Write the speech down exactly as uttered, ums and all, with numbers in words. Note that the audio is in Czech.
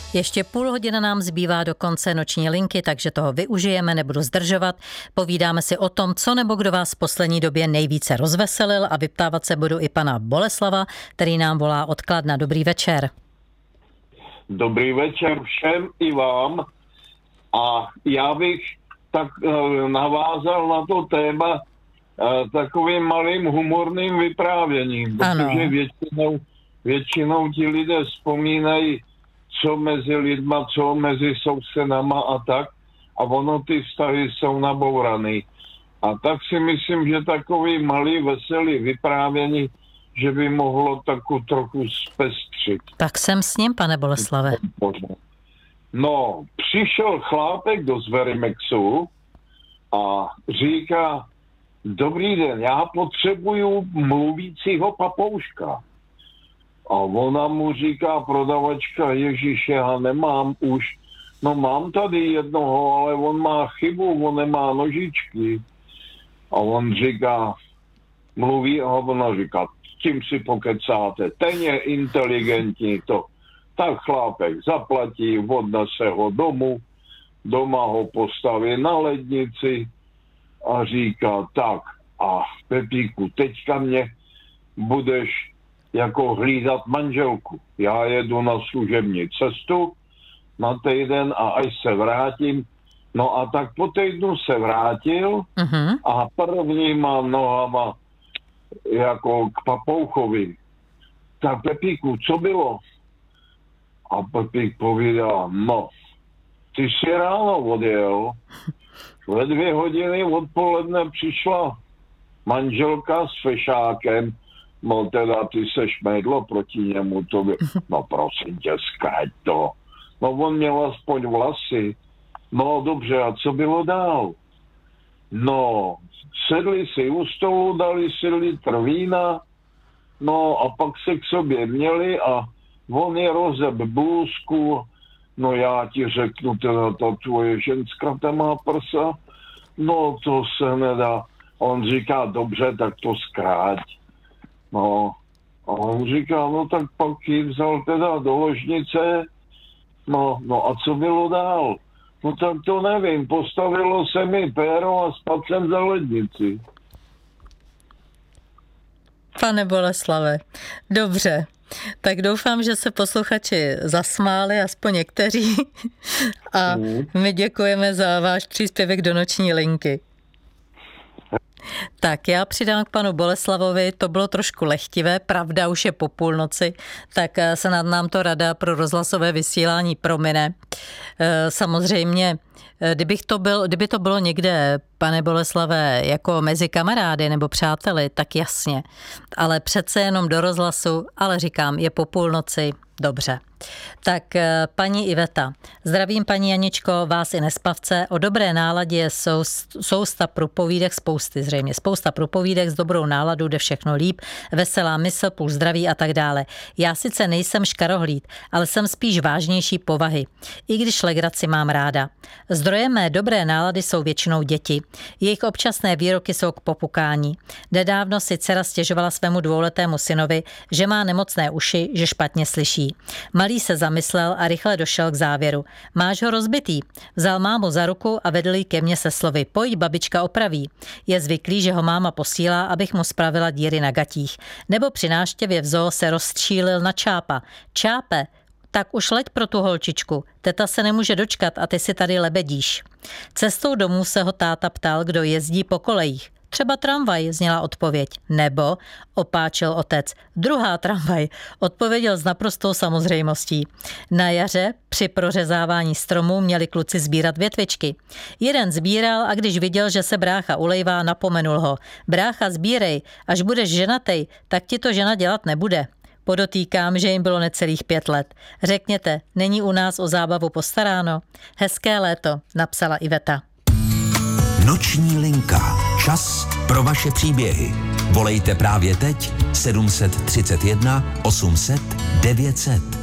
Ještě půl hodiny nám zbývá do konce noční linky, takže toho využijeme, nebudu zdržovat. Povídáme si o tom, co nebo kdo vás v poslední době nejvíce rozveselil a vyptávat se budu i pana Boleslava, který nám volá od Kladna. Dobrý večer. Dobrý večer všem i vám. A já bych tak uh, navázal na to téma uh, takovým malým humorným vyprávěním, ano. Protože většinou, většinou ti lidé vzpomínají, co mezi lidma, co mezi sousedama a tak, a ono ty vztahy jsou nabouraný. A tak si myslím, že takový malý veselý vyprávění, že by mohlo taku trochu zpestřit. Tak jsem s ním, pane Boleslave. No, přišel chlápek do Zverimexu a říká: dobrý den, já potřebuju mluvícího papouška. A ona mu říká, prodavačka: ježiše, já nemám už. No mám tady jednoho, ale on má chybu, on nemá nožičky. A on říká, mluví, a ona říká: tím si pokecáte, ten je inteligentní to. Tak chlápek zaplatí, odnese ho domů, doma ho postaví na lednici a říká: tak a Pepíku, teďka mě budeš jako hlídat manželku. Já jedu na služební cestu na týden a až se vrátím. No a tak po týdnu se vrátil uh-huh. a prvníma nohama jako k papouchovi. Tak Pepíku, co bylo? A Pepík povídá: no, ty jsi ráno odjel, ve dvě hodiny odpoledne přišla manželka s fešákem. No teda ty seš médlo proti němu, to by... No prosím tě, zkrať to. No on měl aspoň vlasy. No dobře, a co bylo dál? No, sedli si u stolu, dali si litr vína, no a pak se k sobě měli a on je rozeb blůzku. No já ti řeknu, teda ta tvoje ženská, ta má prsa. No to se nedá. On říká: dobře, tak to zkráť. No, a on říká: no tak pak ji vzal teda do ložnice, no, no a co bylo dál? No tak to nevím, postavilo se mi péro a spadl jsem za lednici. Pane Boleslave, dobře, tak doufám, že se posluchači zasmáli, aspoň někteří, a my děkujeme za váš příspěvek do noční linky. Tak já přidám k panu Boleslavovi, to bylo trošku lehtivé, pravda, už je po půlnoci, tak se nad nám to Rada pro rozhlasové vysílání promine. Samozřejmě, kdybych to byl, kdyby to bylo někde, pane Boleslave, jako mezi kamarády nebo přáteli, tak jasně, ale přece jenom do rozhlasu, ale říkám, je po půlnoci, dobře. Tak paní Iveta, zdravím paní Janičko, vás i nespavce, o dobré náladě je sousta průpovídek, spousty zřejmě, spousta průpovídek s dobrou náladou, jde všechno líp, veselá mysl, půl zdraví a tak dále. Já sice nejsem škarohlíd, ale jsem spíš vážnější povahy, i když legraci mám ráda. Zdrojem mé dobré nálady jsou většinou děti. Jejich občasné výroky jsou k popukání. Nedávno si dcera stěžovala svému dvouletému synovi, že má nemocné uši, že špatně slyší. Malý se zamyslel a rychle došel k závěru. Máš ho rozbitý. Vzal mámu za ruku a vedl ji ke mně se slovy: pojď, babička opraví. Je zvyklý, že ho máma posílá, abych mu spravila díry na gatích. Nebo při návštěvě v zoo se rozstřílil na čápa. Čápe, tak už leď pro tu holčičku. Teta se nemůže dočkat a ty si tady lebedíš. Cestou domů se ho táta ptal, kdo jezdí po kolejích. Třeba tramvaj, zněla odpověď. Nebo, opáčil otec, druhá tramvaj, odpověděl s naprostou samozřejmostí. Na jaře při prořezávání stromů měli kluci sbírat větvičky. Jeden sbíral a když viděl, že se brácha ulejvá, napomenul ho. Brácha, sbírej, až budeš ženatej, tak ti to žena dělat nebude. Podotýkám, že jim bylo necelých pět let. Řekněte, není u nás o zábavu postaráno? Hezké léto, napsala Iveta. Noční linka. Čas pro vaše příběhy. Volejte právě teď sedm set třicet jedna osm set devět set.